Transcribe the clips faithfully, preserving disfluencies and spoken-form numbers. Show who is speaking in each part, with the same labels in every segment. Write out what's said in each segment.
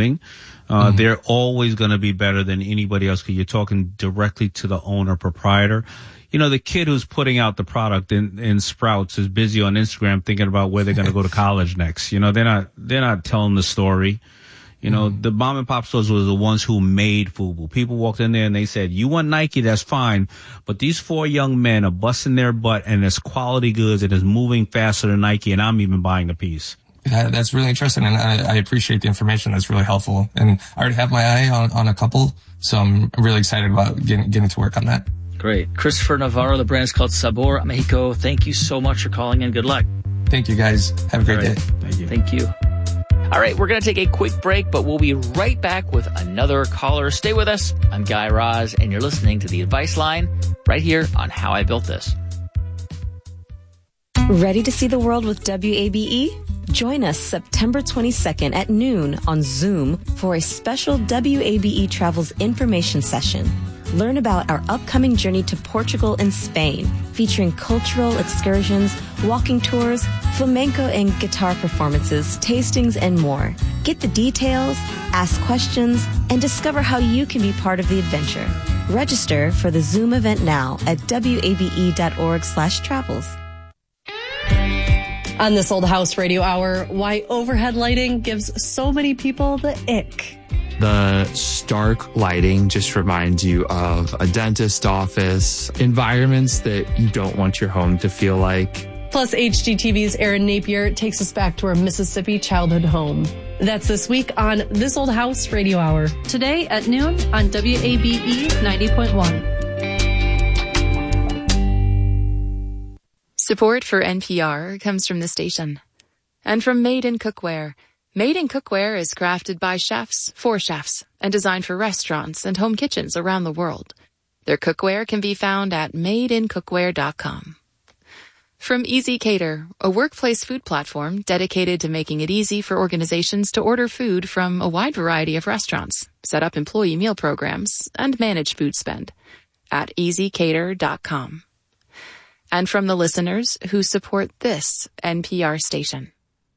Speaker 1: moving. Uh,
Speaker 2: mm-hmm.
Speaker 1: They're always going to be better than anybody else because you're talking directly to the owner, proprietor. You know, the kid who's putting out the product in, in Sprouts is busy on Instagram thinking about where they're going to go to college next. You know, they're not, they're not telling the story. You know, mm-hmm. the mom and pop stores were the ones who made FUBU. People walked in there and they said, you want Nike, that's fine. But these four young men are busting their butt and it's quality goods and it's moving faster than Nike and I'm even buying a piece.
Speaker 2: Yeah, that's really interesting, and I, I appreciate the information. That's really helpful. And I already have my eye on, on a couple, so I'm really excited about getting, getting to work on that.
Speaker 3: Great. Christopher Navarro, the brand is called Sabor Mexico. Thank you so much for calling in. Good luck.
Speaker 2: Thank you, guys. Have a great
Speaker 3: right.
Speaker 2: day.
Speaker 3: Thank you. Thank you. All right, we're going to take a quick break, but we'll be right back with another caller. Stay with us. I'm Guy Raz, and you're listening to The Advice Line right here on How I Built This.
Speaker 4: Ready to see the world with W A B E? Join us September twenty-second at noon on Zoom for a special W A B E Travels information session. Learn about our upcoming journey to Portugal and Spain, featuring cultural excursions, walking tours, flamenco and guitar performances, tastings, and more. Get the details, ask questions, and discover how you can be part of the adventure. Register for the Zoom event now at W A B E dot org slash travels.
Speaker 5: On This Old House Radio Hour, why overhead lighting gives so many people the ick.
Speaker 6: The stark lighting just reminds you of a dentist office, environments that you don't want your home to feel like.
Speaker 5: Plus, H G T V's Aaron Napier takes us back to our Mississippi childhood home. That's this week on This Old House Radio Hour.
Speaker 7: Today at noon on W A B E ninety point one.
Speaker 8: Support for N P R comes from the station and from Made in Cookware. Made in Cookware is crafted by chefs for chefs and designed for restaurants and home kitchens around the world. Their cookware can be found at made in cookware dot com. From Easy Cater, a workplace food platform dedicated to making it easy for organizations to order food from a wide variety of restaurants, set up employee meal programs, and manage food spend at easy cater dot com. And from the listeners who support this N P R station.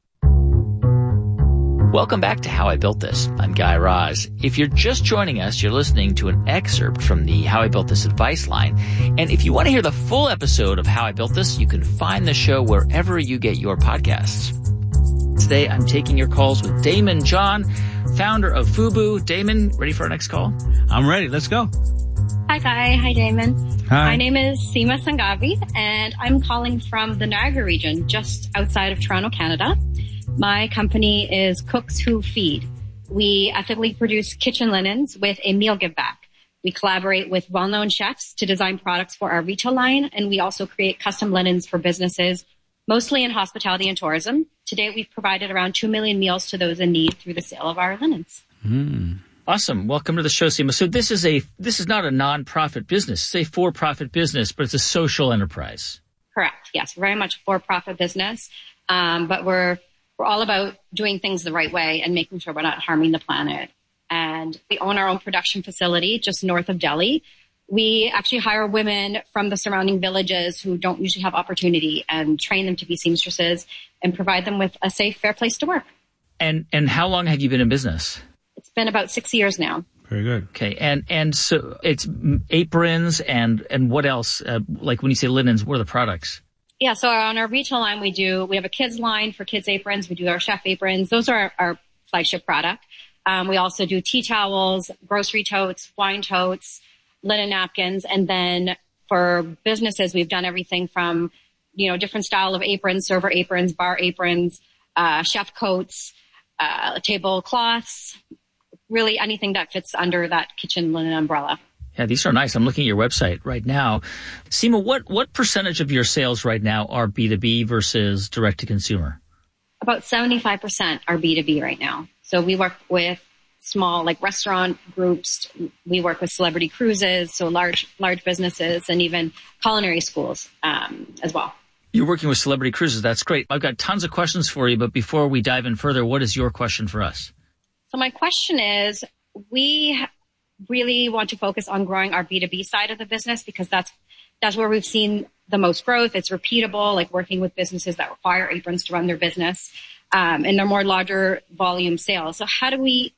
Speaker 3: Welcome back to How I Built This. I'm Guy Raz. If you're just joining us, you're listening to an excerpt from the How I Built This advice line. And if you want to hear the full episode of How I Built This, you can find the show wherever you get your podcasts. Today, I'm taking your calls with Damon John, founder of FUBU. Damon, ready for our next call?
Speaker 1: I'm ready. Let's go.
Speaker 9: Hi, Guy. Hi, Damon.
Speaker 1: Hi.
Speaker 9: My name is Seema Sangavi, and I'm calling from the Niagara region, just outside of Toronto, Canada. My company is Cooks Who Feed. We ethically produce kitchen linens with a meal give back. We collaborate with well-known chefs to design products for our retail line, and we also create custom linens for businesses, mostly in hospitality and tourism. To date, we've provided around two million meals to those in need through the sale of our linens.
Speaker 3: Mm. Awesome. Welcome to the show, Seema. So this is a this is not a non-profit business. It's a for-profit business, but it's a social enterprise.
Speaker 9: Correct. Yes, very much a for-profit business, um, but we're We're all about doing things the right way and making sure we're not harming the planet. And we own our own production facility just north of Delhi. We actually hire women from the surrounding villages who don't usually have opportunity and train them to be seamstresses and provide them with a safe, fair place to work.
Speaker 3: And and how long have you been in business?
Speaker 9: It's been about six years now.
Speaker 1: Very good.
Speaker 3: Okay. And and so it's aprons and, and what else? Uh, like when you say linens, what are the products?
Speaker 9: Yeah, so on our retail line, we do, we have a kids line for kids aprons. We do our chef aprons. Those are our, our flagship product. Um, we also do tea towels, grocery totes, wine totes, linen napkins. And then for businesses, we've done everything from, you know, different style of aprons, server aprons, bar aprons, uh, chef coats, uh, tablecloths, really anything that fits under that kitchen linen umbrella.
Speaker 3: Yeah, these are nice. I'm looking at your website right now. Seema, what, what percentage of your sales right now are B two B versus direct to consumer?
Speaker 9: About seventy-five percent are B two B right now. So we work with small, like restaurant groups. We work with celebrity cruises, so large, large businesses, and even culinary schools um, as well.
Speaker 3: You're working with celebrity cruises. That's great. I've got tons of questions for you, but before we dive in further, what is your question for us?
Speaker 9: So my question is, we really want to focus on growing our B two B side of the business because that's that's where we've seen the most growth. It's repeatable, like working with businesses that require aprons to run their business, um, and they're more larger volume sales. So how do we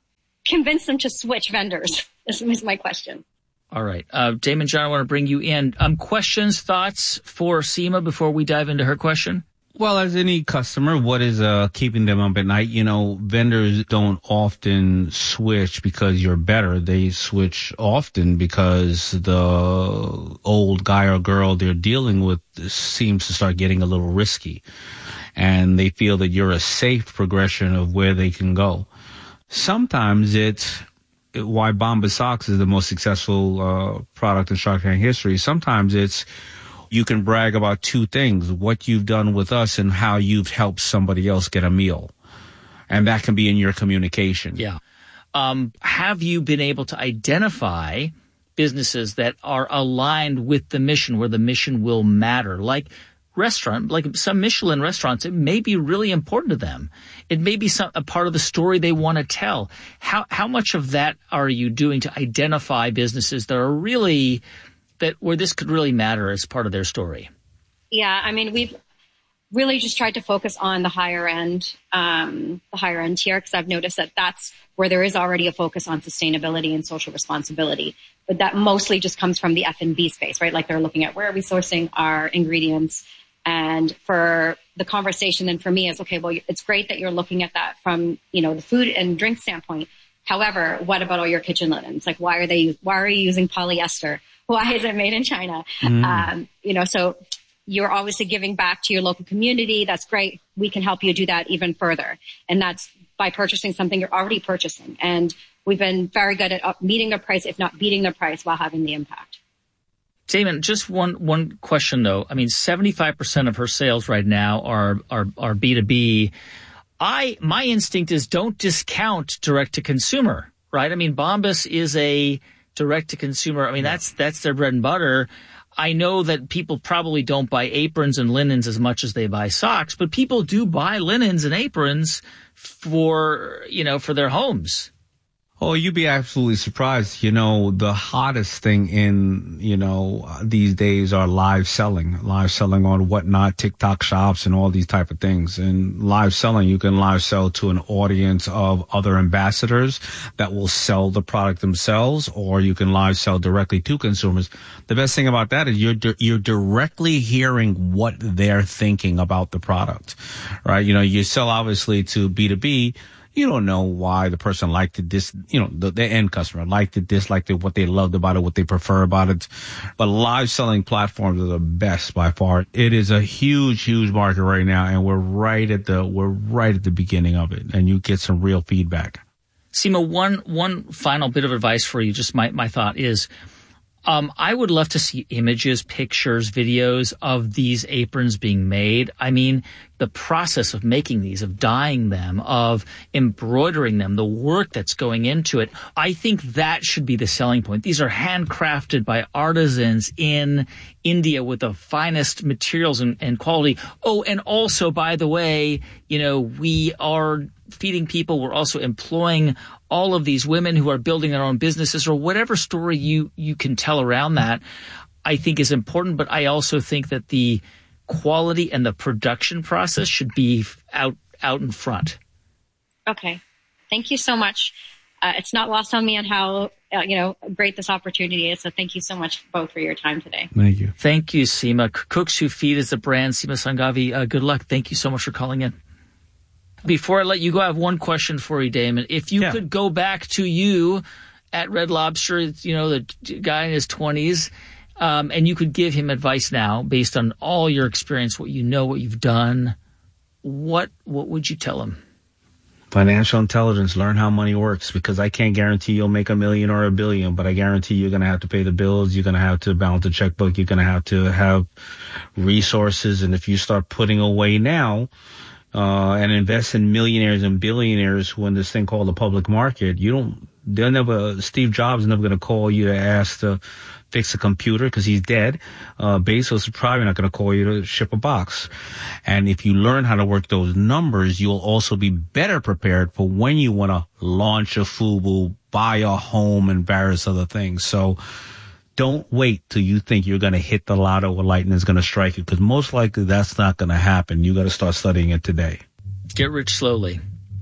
Speaker 9: convince them to switch vendors? This is my question.
Speaker 3: All right. Uh, Damon John, I want to bring you in. Um, questions, thoughts for Seema before we dive into her question?
Speaker 1: Well, as any customer, what is uh, keeping them up at night? You know, vendors don't often switch because you're better. They switch often because the old guy or girl they're dealing with seems to start getting a little risky. And they feel that you're a safe progression of where they can go. Sometimes it's why Bombas Socks is the most successful uh, product in Shark Tank history. Sometimes it's you can brag about two things, what you've done with us and how you've helped somebody else get a meal. And that can be in your communication.
Speaker 3: Yeah. Um, have you been able to identify businesses that are aligned with the mission, where the mission will matter? Like restaurant, like some Michelin restaurants, it may be really important to them. It may be some, a part of the story they want to tell. How, how much of that are you doing to identify businesses that are really that where this could really matter as part of their story?
Speaker 9: Yeah, I mean, we've really just tried to focus on the higher end, um, the higher end tier, because I've noticed that that's where there is already a focus on sustainability and social responsibility. But that mostly just comes from the F and B space, right? Like they're looking at where are we sourcing our ingredients. And for the conversation then for me is, okay, well, it's great that you're looking at that from, you know, the food and drink standpoint. However, what about all your kitchen linens? Like, why are they, why are you using polyester? Why is it made in China? Mm. Um, you know, so you're obviously giving back to your local community. That's great. We can help you do that even further. And that's by purchasing something you're already purchasing. And we've been very good at meeting the price, if not beating the price, while having the impact.
Speaker 3: Damon, just one one question though. I mean, seventy-five percent of her sales right now are are are B two B. I my instinct is don't discount direct to consumer, right? I mean, Bombas is a direct to consumer. I mean, that's that's their bread and butter. I know that people probably don't buy aprons and linens as much as they buy socks, but people do buy linens and aprons for, you know, for their homes.
Speaker 1: Oh, you'd be absolutely surprised. You know, the hottest thing in, you know, these days are live selling, live selling on Whatnot, TikTok shops and all these type of things. And live selling, you can live sell to an audience of other ambassadors that will sell the product themselves, or you can live sell directly to consumers. The best thing about that is you're, you're directly hearing what they're thinking about the product, right? You know, you sell obviously to B two B. You don't know why the person liked it, dis, you know, the, the end customer liked it, disliked it, what they loved about it, what they prefer about it. But live selling platforms are the best by far. It is a huge, huge market right now, and we're right at the we're right at the beginning of it, and you get some real feedback.
Speaker 3: Seema, one one final bit of advice for you. Just my my thought is, um, I would love to see images, pictures, videos of these aprons being made. I mean, the process of making these, of dyeing them, of embroidering them, the work that's going into it. I think that should be the selling point. These are handcrafted by artisans in India with the finest materials and, and quality. Oh, and also, by the way, you know, we are feeding people. We're also employing all of these women who are building their own businesses, or whatever story you, you can tell around that, I think is important. But I also think that the quality and the production process should be out out in front.
Speaker 9: Okay. Thank you so much. Uh, it's not lost on me on how, uh, you know, great this opportunity is. So thank you so much both for your time today.
Speaker 1: Thank you.
Speaker 3: Thank you, Seema. Cooks Who Feed is the brand. Seema Sanghavi, uh, good luck. Thank you so much for calling in. Before I let you go, I have one question for you, Damon. If you yeah. could go back to you at Red Lobster, you know, the guy in his twenties, Um, and you could give him advice now based on all your experience, what you know, what you've done, what what would you tell him?
Speaker 1: Financial intelligence, learn how money works, because I can't guarantee you'll make a million or a billion, but I guarantee you're going to have to pay the bills. You're going to have to balance the checkbook. You're going to have to have resources. And if you start putting away now uh, and invest in millionaires and billionaires who in this thing called the public market, you don't, they'll never, Steve Jobs is never going to call you to ask to fix a computer because he's dead. Uh, Bezos is probably not going to call you to ship a box. And if you learn how to work those numbers, you'll also be better prepared for when you want to launch a FUBU, buy a home, and various other things. So don't wait till you think you're going to hit the lotto or lightning is going to strike you, because most likely that's not going to happen. You got to start studying it today.
Speaker 3: Get rich slowly.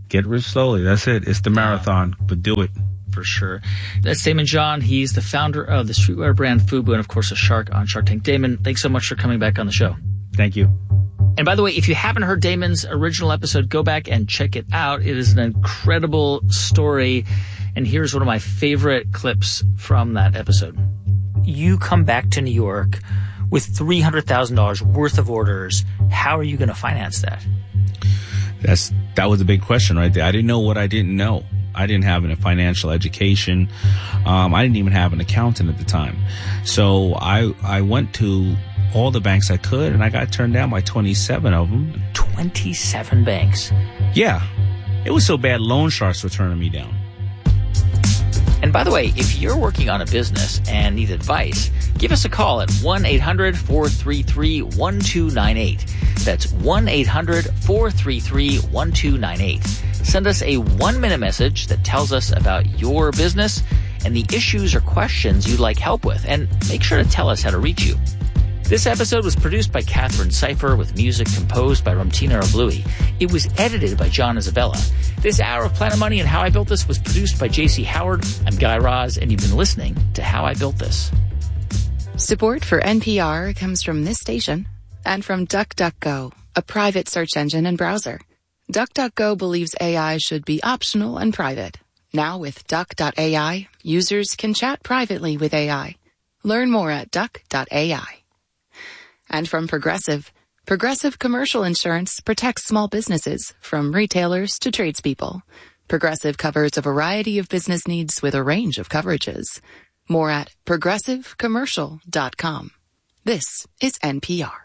Speaker 1: Get rich slowly. That's it. It's the marathon, but do it.
Speaker 3: For sure. That's Daymond John. He's the founder of the streetwear brand FUBU and, of course, a shark on Shark Tank. Daymond, thanks so much for coming back on the show.
Speaker 1: Thank you.
Speaker 3: And by the way, if you haven't heard Daymond's original episode, go back and check it out. It is an incredible story. And here's one of my favorite clips from that episode. You come back to New York with three hundred thousand dollars worth of orders. How are you going to finance that?
Speaker 1: That's that was a big question right there. I didn't know what I didn't know. I didn't have a financial education. Um, I didn't even have an accountant at the time. So I I went to all the banks I could, and I got turned down by twenty-seven of them.
Speaker 3: twenty-seven banks?
Speaker 1: Yeah. It was so bad, loan sharks were turning me down.
Speaker 3: And by the way, if you're working on a business and need advice, give us a call at one eight hundred four three three one two nine eight. That's one eight hundred four three three one two nine eight. Send us a one-minute message that tells us about your business and the issues or questions you'd like help with, and make sure to tell us how to reach you. This episode was produced by Catherine Cipher with music composed by Ramtina Oblui. It was edited by John Isabella. This hour of Planet Money and How I Built This was produced by J C Howard. I'm Guy Raz, and you've been listening to How I Built This.
Speaker 8: Support for N P R comes from this station and from DuckDuckGo, a private search engine and browser. DuckDuckGo believes A I should be optional and private. Now with Duck dot A I, users can chat privately with A I. Learn more at Duck dot A I. And from Progressive, Progressive Commercial Insurance protects small businesses from retailers to tradespeople. Progressive covers a variety of business needs with a range of coverages. More at progressive commercial dot com. This is N P R.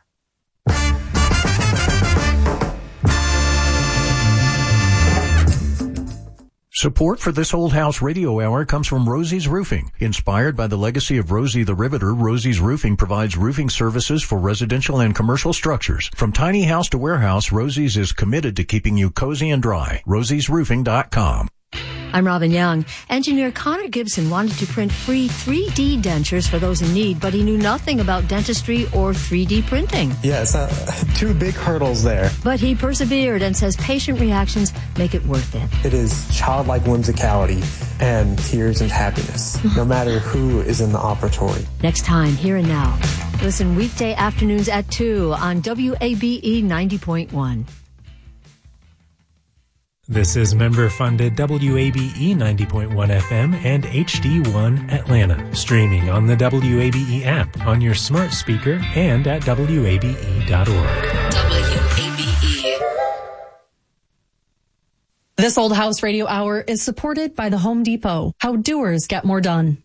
Speaker 10: Support for this Old House Radio Hour comes from Rosie's Roofing. Inspired by the legacy of Rosie the Riveter, Rosie's Roofing provides roofing services for residential and commercial structures. From tiny house to warehouse, Rosie's is committed to keeping you cozy and dry. rosies roofing dot com.
Speaker 11: I'm Robin Young. Engineer Connor Gibson wanted to print free three D dentures for those in need, but he knew nothing about dentistry or three D printing.
Speaker 12: Yeah, it's not two big hurdles there.
Speaker 11: But he persevered and says patient reactions make it worth it.
Speaker 12: It is childlike whimsicality and tears and happiness, no matter who is in the operatory.
Speaker 11: Next time, Here and Now. Listen weekday afternoons at two on W A B E ninety point one.
Speaker 13: This is member-funded W A B E ninety point one F M and H D one Atlanta, streaming on the W A B E app, on your smart speaker, and at W A B E dot org.
Speaker 5: W A B E. This Old House Radio Hour is supported by the Home Depot. How doers get more done.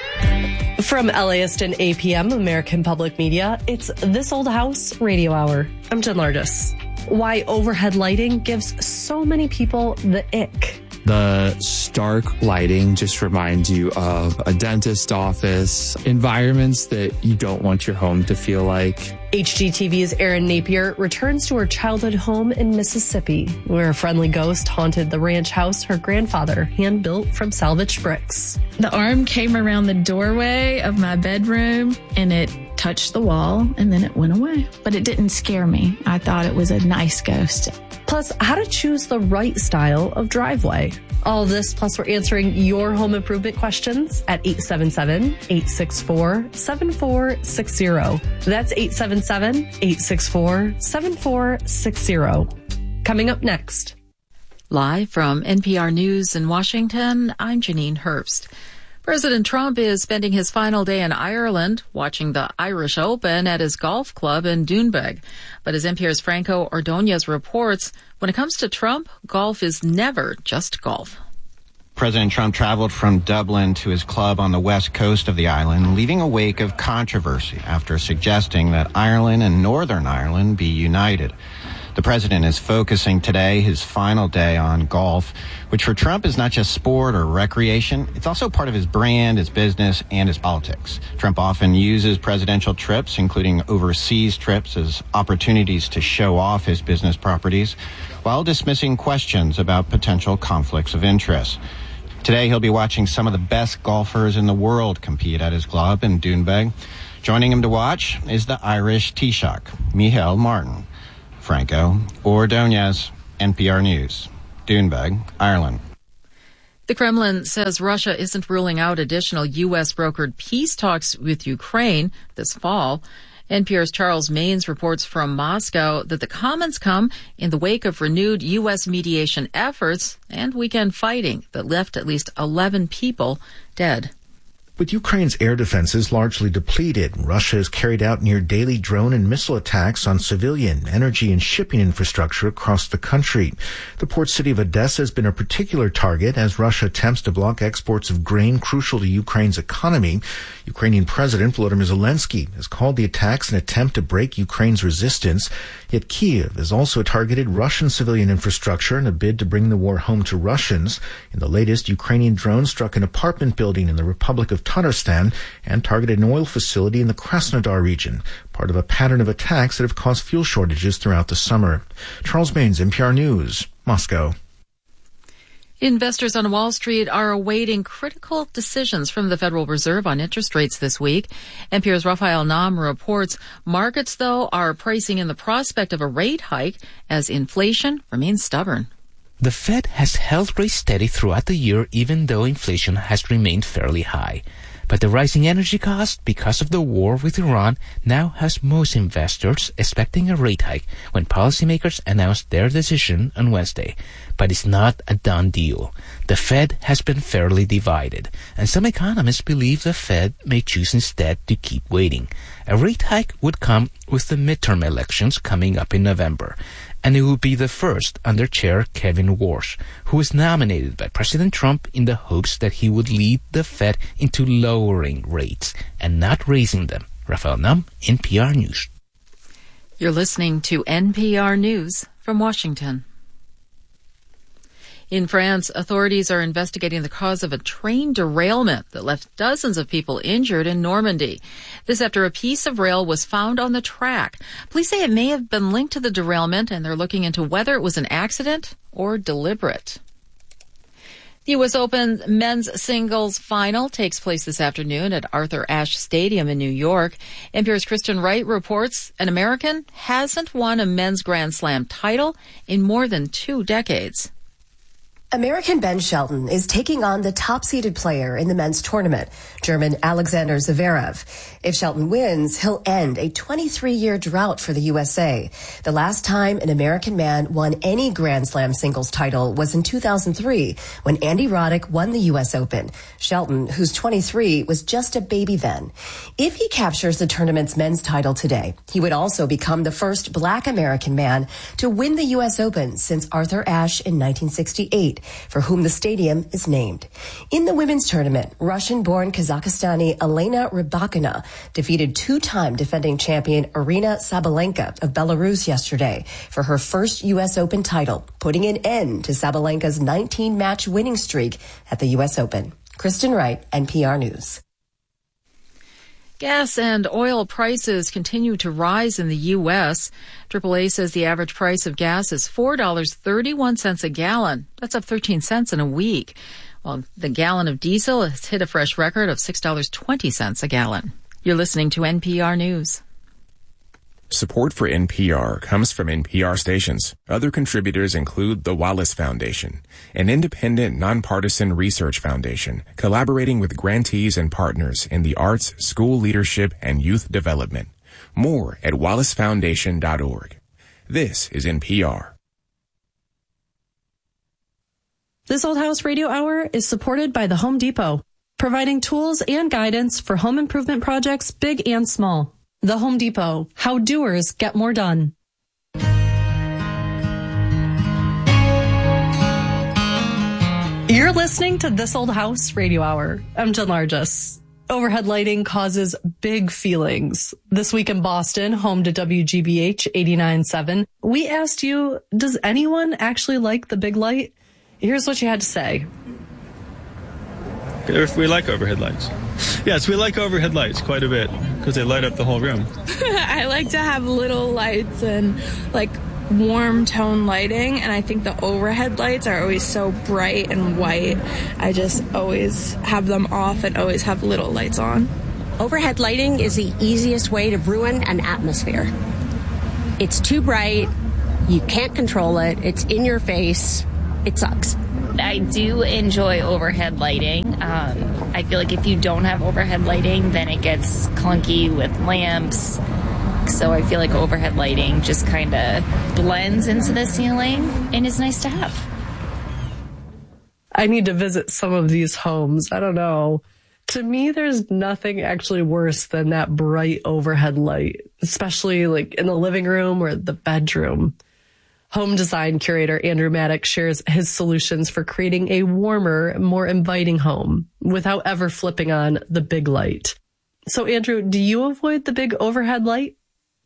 Speaker 5: From LAiston A P M, American Public Media, it's This Old House Radio Hour. I'm Jen Lardis. Why overhead lighting gives so many people the ick.
Speaker 6: The stark lighting just reminds you of a dentist office, environments that you don't want your home to feel like.
Speaker 5: H G T V's Erin Napier returns to her childhood home in Mississippi, where a friendly ghost haunted the ranch house her grandfather hand-built from salvaged bricks.
Speaker 14: The arm came around the doorway of my bedroom, and it touched the wall, and then it went away. But it didn't scare me. I thought it was a nice ghost.
Speaker 5: Plus, how to choose the right style of driveway. All of this, plus we're answering your home improvement questions at eight seven seven, eight six four, seven four six zero. That's eight seven seven, eight six four, seven four six zero. Coming up next.
Speaker 15: Live from N P R News in Washington, I'm Janine Herbst. President Trump is spending his final day in Ireland watching the Irish Open at his golf club in Doonbeg. But as N P R's Franco Ordonez reports, when it comes to Trump, golf is never just golf.
Speaker 16: President Trump traveled from Dublin to his club on the west coast of the island, leaving a wake of controversy after suggesting that Ireland and Northern Ireland be united. The president is focusing today, his final day, on golf, which for Trump is not just sport or recreation. It's also part of his brand, his business, and his politics. Trump often uses presidential trips, including overseas trips, as opportunities to show off his business properties, while dismissing questions about potential conflicts of interest. Today, he'll be watching some of the best golfers in the world compete at his club in Doonbeg. Joining him to watch is the Irish Taoiseach, Micheál Martin. Franco Ordonez, N P R News. Doonbeg, Ireland.
Speaker 15: The Kremlin says Russia isn't ruling out additional U S brokered peace talks with Ukraine this fall. N P R's Charles Maines reports from Moscow that the comments come in the wake of renewed U S mediation efforts and weekend fighting that left at least eleven people dead.
Speaker 17: With Ukraine's air defenses largely depleted, Russia has carried out near daily drone and missile attacks on civilian, energy, and shipping infrastructure across the country. The port city of Odessa has been a particular target as Russia attempts to block exports of grain crucial to Ukraine's economy. Ukrainian President Volodymyr Zelensky has called the attacks an attempt to break Ukraine's resistance. Yet Kyiv has also targeted Russian civilian infrastructure in a bid to bring the war home to Russians. In the latest, Ukrainian drones struck an apartment building in the Republic of Tatarstan and targeted an oil facility in the Krasnodar region, part of a pattern of attacks that have caused fuel shortages throughout the summer. Charles Maines, N P R News, Moscow.
Speaker 15: Investors on Wall Street are awaiting critical decisions from the Federal Reserve on interest rates this week. N P R's Raphael Nam reports markets, though, are pricing in the prospect of a rate hike as inflation remains stubborn.
Speaker 18: The Fed has held rates steady throughout the year, even though inflation has remained fairly high. But the rising energy cost because of the war with Iran now has most investors expecting a rate hike when policymakers announced their decision on Wednesday. But it's not a done deal. The Fed has been fairly divided, and some economists believe the Fed may choose instead to keep waiting. A rate hike would come with the midterm elections coming up in November, and it would be the first under Chair Kevin Warsh, who was nominated by President Trump in the hopes that he would lead the Fed into lowering rates and not raising them. Raphael Nam, N P R News.
Speaker 15: You're listening to N P R News from Washington. In France, authorities are investigating the cause of a train derailment that left dozens of people injured in Normandy. This after a piece of rail was found on the track. Police say it may have been linked to the derailment, and they're looking into whether it was an accident or deliberate. The U S Open men's singles final takes place this afternoon at Arthur Ashe Stadium in New York. N P R's Kristen Wright reports an American hasn't won a men's Grand Slam title in more than two decades.
Speaker 19: American Ben Shelton is taking on the top-seeded player in the men's tournament, German Alexander Zverev. If Shelton wins, he'll end a twenty-three-year drought for the U S A. The last time an American man won any Grand Slam singles title was in two thousand three, when Andy Roddick won the U S Open. Shelton, who's twenty-three, was just a baby then. If he captures the tournament's men's title today, he would also become the first black American man to win the U S Open since Arthur Ashe in nineteen sixty-eight. For whom the stadium is named. In the women's tournament, Russian-born Kazakhstani Elena Rybakina defeated two-time defending champion Arina Sabalenka of Belarus yesterday for her first U S Open title, putting an end to Sabalenka's nineteen-match winning streak at the U S Open. Kristen Wright, N P R News.
Speaker 15: Gas and oil prices continue to rise in the U S. triple A says the average price of gas is four dollars and thirty-one cents a gallon. That's up thirteen cents in a week. While the gallon of diesel has hit a fresh record of six dollars and twenty cents a gallon. You're listening to N P R News.
Speaker 20: Support for N P R comes from N P R stations. Other contributors include the Wallace Foundation, an independent, nonpartisan research foundation collaborating with grantees and partners in the arts, school leadership, and youth development. More at wallace foundation dot org. This is N P R.
Speaker 5: This Old House Radio Hour is supported by the Home Depot, providing tools and guidance for home improvement projects big and small. The Home Depot, how doers get more done. You're listening to This Old House Radio Hour. I'm Jen Largess. Overhead lighting causes big feelings. This week in Boston, home to W G B H eighty-nine point seven, we asked you, does anyone actually like the big light? Here's what you had to say.
Speaker 21: We like overhead lights. Yes, we like overhead lights quite a bit because they light up the whole room.
Speaker 22: I like to have little lights and like warm tone lighting, and I think the overhead lights are always so bright and white. I just always have them off and always have little lights on.
Speaker 23: Overhead lighting is the easiest way to ruin an atmosphere. It's too bright, you can't control it, it's in your face, it sucks.
Speaker 2: I do enjoy overhead lighting. Um, I feel like if you don't have overhead lighting, then it gets clunky with lamps. So I feel like overhead lighting just kind of blends into the ceiling and is nice to have.
Speaker 5: I need to visit some of these homes. I don't know. To me, there's nothing actually worse than that bright overhead light, especially like in the living room or the bedroom. Home design curator Andrew Maddox shares his solutions for creating a warmer, more inviting home without ever flipping on the big light. So, Andrew, do you avoid the big overhead light?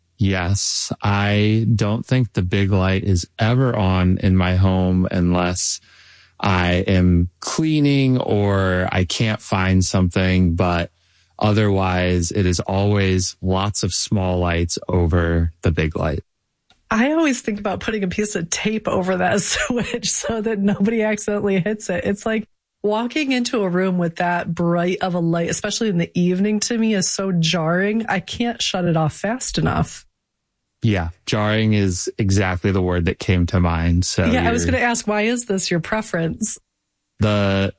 Speaker 6: Yes, I don't think the big light is ever on in my home unless I am cleaning or I can't find something, but otherwise it is always lots of small lights over the big light.
Speaker 5: I always think about putting a piece of tape over that switch so that nobody accidentally hits it. It's like walking into a room with that bright of a light, especially in the evening, to me is so jarring. I can't shut it off fast enough.
Speaker 6: Yeah, jarring is exactly the word that came to mind. So
Speaker 5: yeah, I was going to ask, why is this your preference?
Speaker 6: The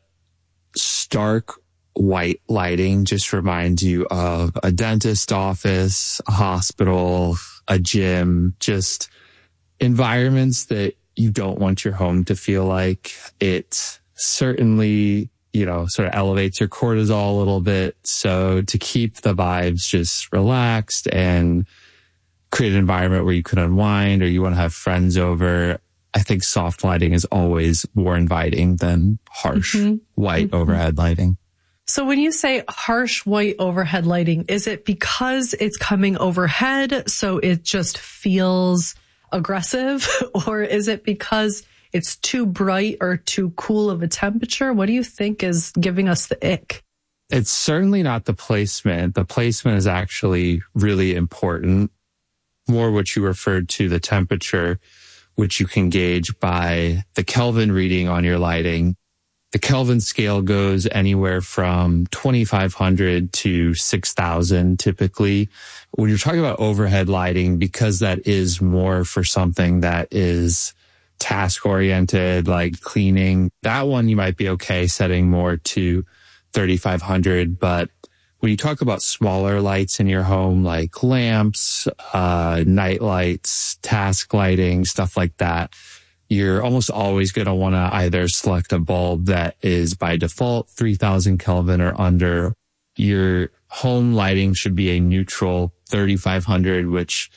Speaker 6: stark white lighting just reminds you of a dentist office, a hospital, a gym, just environments that you don't want your home to feel like. It certainly, you know, sort of elevates your cortisol a little bit. So to keep the vibes just relaxed and create an environment where you can unwind or you want to have friends over, I think soft lighting is always more inviting than harsh mm-hmm. white mm-hmm. overhead lighting.
Speaker 5: So when you say harsh white overhead lighting, is it because it's coming overhead so it just feels aggressive? Or is it because it's too bright or too cool of a temperature? What do you think is giving us the ick?
Speaker 6: It's certainly not the placement. The placement is actually really important. More what you referred to, the temperature, which you can gauge by the Kelvin reading on your lighting. The Kelvin scale goes anywhere from twenty-five hundred to six thousand typically. When you're talking about overhead lighting, because that is more for something that is task oriented, like cleaning, that one you might be okay setting more to thirty-five hundred. But when you talk about smaller lights in your home, like lamps, uh, night lights, task lighting, stuff like that, you're almost always going to want to either select a bulb that is by default three thousand Kelvin or under. Your home lighting should be a neutral thirty-five hundred, which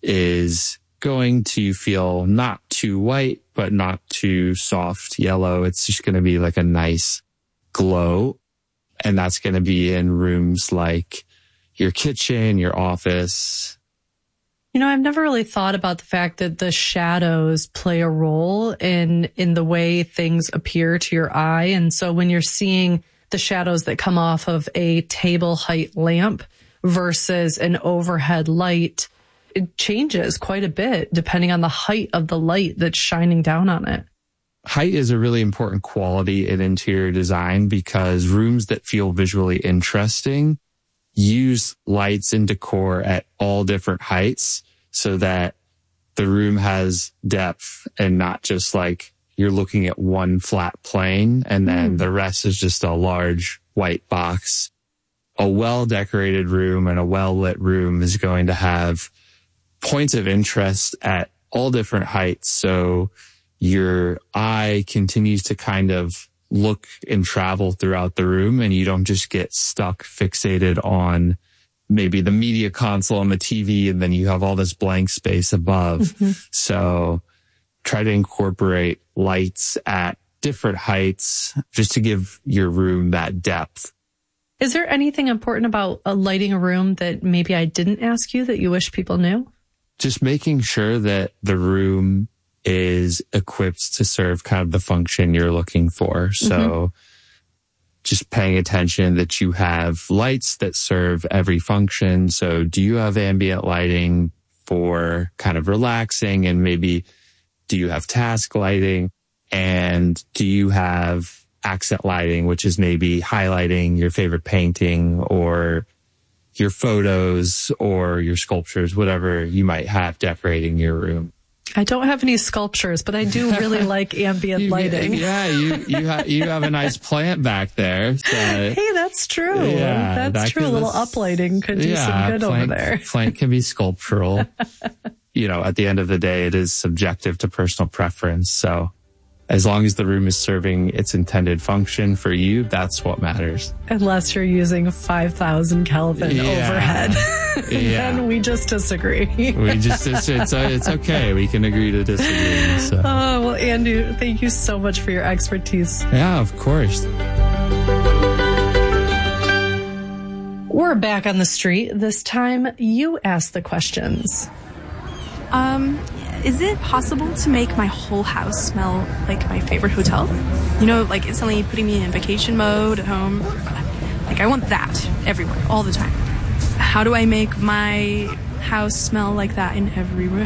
Speaker 6: is going to feel not too white, but not too soft yellow. It's just going to be like a nice glow. And that's going to be in rooms like your kitchen, your office.
Speaker 5: You know, I've never really thought about the fact that the shadows play a role in, in the way things appear to your eye. And so when you're seeing the shadows that come off of a table height lamp versus an overhead light, it changes quite a bit depending on the height of the light that's shining down on it.
Speaker 6: Height is a really important quality in interior design because rooms that feel visually interesting use lights and decor at all different heights so that the room has depth and not just like you're looking at one flat plane and then mm. the rest is just a large white box. A well-decorated room and a well-lit room is going to have points of interest at all different heights. So your eye continues to kind of look and travel throughout the room and you don't just get stuck fixated on maybe the media console on the T V and then you have all this blank space above. Mm-hmm. So try to incorporate lights at different heights just to give your room that depth.
Speaker 5: Is there anything important about uh, lighting a room that maybe I didn't ask you that you wish people knew?
Speaker 6: Just making sure that the room is equipped to serve kind of the function you're looking for. So mm-hmm. just paying attention that you have lights that serve every function. So do you have ambient lighting for kind of relaxing, and maybe do you have task lighting, and do you have accent lighting, which is maybe highlighting your favorite painting or your photos or your sculptures, whatever you might have decorating your room.
Speaker 5: I don't have any sculptures, but I do really like ambient
Speaker 6: you,
Speaker 5: lighting.
Speaker 6: Yeah, you you, ha- you have a nice plant back there. So.
Speaker 5: Hey, that's true.
Speaker 6: Yeah,
Speaker 5: that's
Speaker 6: that
Speaker 5: true. A little uplighting could do
Speaker 6: yeah,
Speaker 5: some good
Speaker 6: plant,
Speaker 5: over there.
Speaker 6: Plant can be sculptural. You know, at the end of the day, it is subjective to personal preference. So as long as the room is serving its intended function for you, that's what matters.
Speaker 5: Unless you're using five thousand Kelvin
Speaker 6: yeah.
Speaker 5: overhead.
Speaker 6: Yeah.
Speaker 5: Then we just disagree.
Speaker 6: we just, it's, it's, it's okay. We can agree to disagree. So.
Speaker 5: Oh, well, Andrew, thank you so much for your expertise.
Speaker 6: Yeah, of course.
Speaker 5: We're back on the street. This time, you ask the questions.
Speaker 4: Um, is it possible to make my whole house smell like my favorite hotel? You know, like instantly putting me in vacation mode at home. Like I want that everywhere, all the time. How do I make my house smell like that in every room?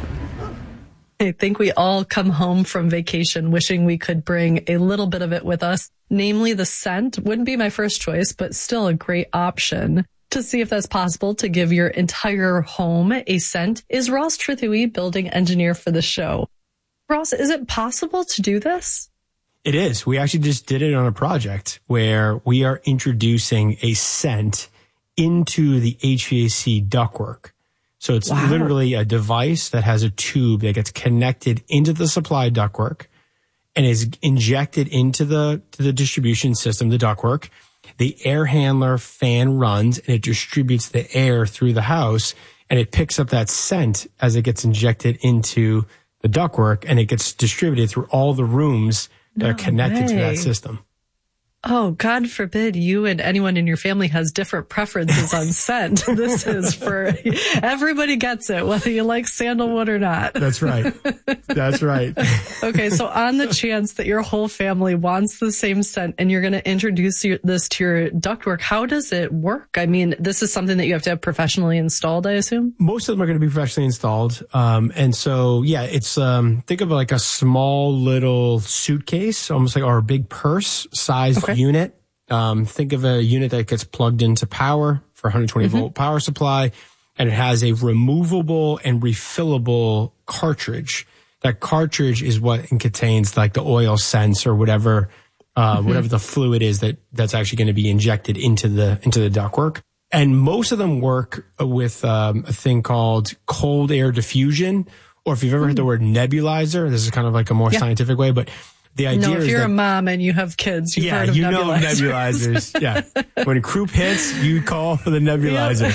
Speaker 5: I think we all come home from vacation wishing we could bring a little bit of it with us. Namely, the scent wouldn't be my first choice, but still a great option. To see if that's possible to give your entire home a scent is Ross Trithewey, building engineer for the show. Ross, is it possible to do this?
Speaker 7: It is. We actually just did it on a project where we are introducing a scent into the H V A C ductwork. So it's wow. literally a device that has a tube that gets connected into the supply ductwork and is injected into the, to the distribution system, the ductwork. The air handler fan runs and it distributes the air through the house and it picks up that scent as it gets injected into the ductwork and it gets distributed through all the rooms that no are connected way. to that system.
Speaker 5: Oh, God forbid you and anyone in your family has different preferences on scent. This is for everybody gets it, whether you like sandalwood or not.
Speaker 7: That's right. That's right.
Speaker 5: Okay. So on the chance that your whole family wants the same scent and you're going to introduce your, this to your ductwork, how does it work? I mean, this is something that you have to have professionally installed, I assume?
Speaker 7: Most of them are going to be professionally installed. Um, and so, yeah, it's, um, think of like a small little suitcase, almost like, or a big purse size okay. unit. Um, think of a unit that gets plugged into power for one hundred twenty mm-hmm. volt power supply, and it has a removable and refillable cartridge. That cartridge is what contains like the oil sense or whatever, uh, mm-hmm. whatever the fluid is that that's actually going to be injected into the into the ductwork. And most of them work with um, a thing called cold air diffusion, or if you've ever mm. heard the word nebulizer, this is kind of like a more yeah. scientific way, but the idea
Speaker 5: no, if
Speaker 7: is
Speaker 5: you're
Speaker 7: that,
Speaker 5: a mom and you have kids, you've
Speaker 7: yeah,
Speaker 5: heard of
Speaker 7: you
Speaker 5: nebulizers.
Speaker 7: know nebulizers. Yeah. When croup hits, you call for the nebulizer.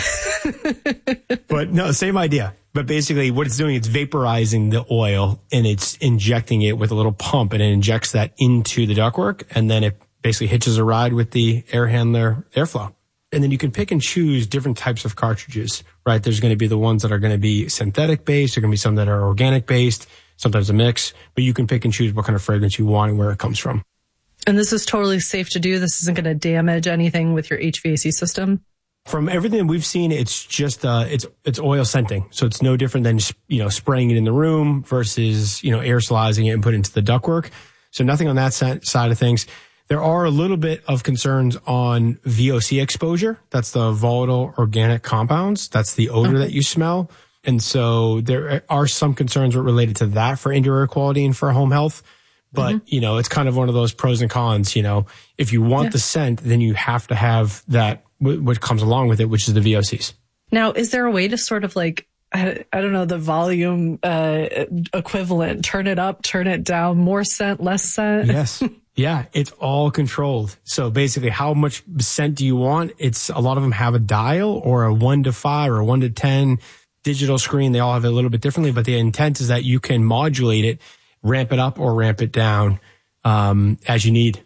Speaker 7: Yep. But no, same idea. But basically what it's doing, it's vaporizing the oil and it's injecting it with a little pump and it injects that into the ductwork. And then it basically hitches a ride with the air handler airflow. And then you can pick and choose different types of cartridges, right? There's going to be the ones that are going to be synthetic based. There's going to be some that are organic based. Sometimes a mix, but you can pick and choose what kind of fragrance you want and where it comes from.
Speaker 5: And this is totally safe to do. This isn't going to damage anything with your H V A C system.
Speaker 7: From everything we've seen, it's just, uh, it's, it's oil scenting. So it's no different than, you know, spraying it in the room versus, you know, aerosolizing it and put it into the ductwork. So nothing on that side of things. There are a little bit of concerns on V O C exposure. That's the volatile organic compounds. That's the odor okay. that you smell. And so there are some concerns related to that for indoor air quality and for home health. But, mm-hmm. you know, it's kind of one of those pros and cons. You know, if you want yeah. the scent, then you have to have that, what comes along with it, which is the V O Cs.
Speaker 5: Now, is there a way to sort of like, I, I don't know, the volume uh, equivalent, turn it up, turn it down, more scent, less scent?
Speaker 7: Yes. Yeah, it's all controlled. So basically, how much scent do you want? It's a lot of them have a dial or a one to five or a one to ten. Digital screen, they all have it a little bit differently, but the intent is that you can modulate it, ramp it up or ramp it down um, as you need.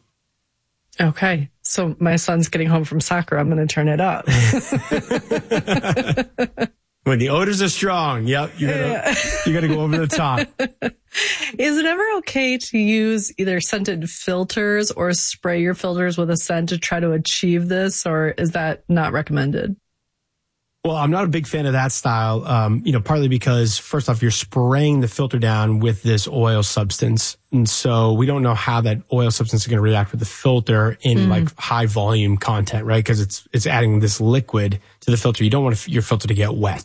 Speaker 5: Okay. So my son's getting home from soccer. I'm going to turn it up.
Speaker 7: When the odors are strong, yep, you gotta, yeah. you gotta go over the top.
Speaker 5: Is it ever okay to use either scented filters or spray your filters with a scent to try to achieve this, or is that not recommended?
Speaker 7: Well, I'm not a big fan of that style, um, you know, partly because, first off, you're spraying the filter down with this oil substance. And so we don't know how that oil substance is going to react with the filter in mm. like high volume content, right? Because it's it's adding this liquid to the filter. You don't want your filter to get wet.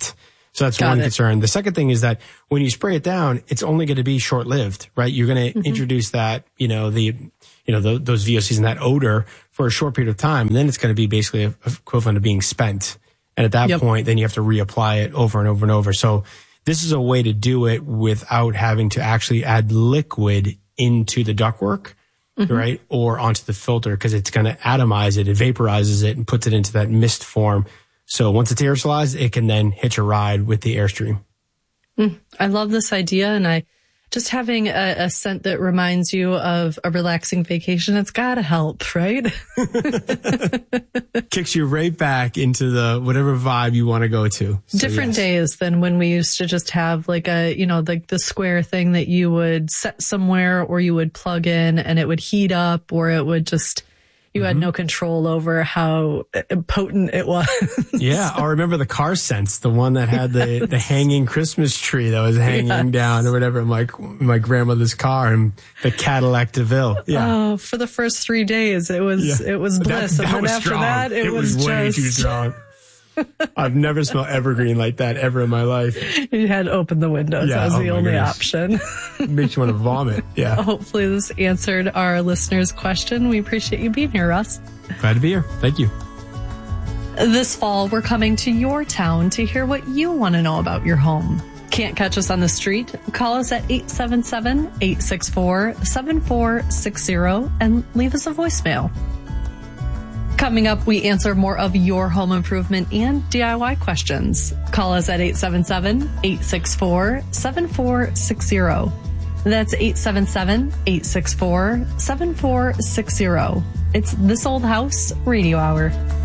Speaker 7: So that's
Speaker 5: Got
Speaker 7: one
Speaker 5: it.
Speaker 7: concern. The second thing is that when you spray it down, it's only going to be short lived, right? You're going to
Speaker 5: Mm-hmm.
Speaker 7: introduce that, you know, the, you know, the, those V O Cs and that odor for a short period of time. And then it's going to be basically a, equivalent of being spent. And at that
Speaker 5: Yep.
Speaker 7: point, then you have to reapply it over and over and over. So this is a way to do it without having to actually add liquid into the ductwork,
Speaker 5: Mhm.
Speaker 7: right? Or onto the filter, because it's going to atomize it, it vaporizes it and puts it into that mist form. So once it's aerosolized, it can then hitch a ride with the Airstream.
Speaker 5: Mm, I love this idea. And I just having a, a scent that reminds you of a relaxing vacation, it's got to help, right?
Speaker 7: Kicks you right back into the whatever vibe you want to go to. So,
Speaker 5: Different
Speaker 7: yes.
Speaker 5: days than when we used to just have like a, you know, like the square thing that you would set somewhere or you would plug in and it would heat up, or it would just, you had no control over how potent it was.
Speaker 7: Yeah. I remember the car scents, the one that had the, the hanging Christmas tree that was hanging
Speaker 5: Yes.
Speaker 7: down or whatever in my, my grandmother's car, and the Cadillac DeVille. Yeah.
Speaker 5: Oh, for the first three days, it was,
Speaker 7: Yeah.
Speaker 5: it was
Speaker 7: That-
Speaker 5: bliss.
Speaker 7: that
Speaker 5: and then
Speaker 7: was
Speaker 5: after
Speaker 7: strong.
Speaker 5: that, it,
Speaker 7: It
Speaker 5: was,
Speaker 7: was way
Speaker 5: just,
Speaker 7: too strong. I've never smelled evergreen like that ever in my life.
Speaker 5: You had to open the windows.
Speaker 7: Yeah,
Speaker 5: That was
Speaker 7: oh
Speaker 5: the
Speaker 7: my
Speaker 5: only
Speaker 7: goodness.
Speaker 5: option.
Speaker 7: Makes you want to vomit. Yeah.
Speaker 5: Hopefully this answered our listener's question. We appreciate you being here, Russ.
Speaker 7: Glad to be here. Thank you.
Speaker 5: This fall, we're coming to your town to hear what you want to know about your home. Can't catch us on the street? Call us at eight seven seven, eight six four, seven four six zero and leave us a voicemail. Coming up, we answer more of your home improvement and D I Y questions. Call us at eight seven seven, eight six four, seven four six zero. That's eight seven seven, eight six four, seven four six zero. It's This Old House Radio Hour.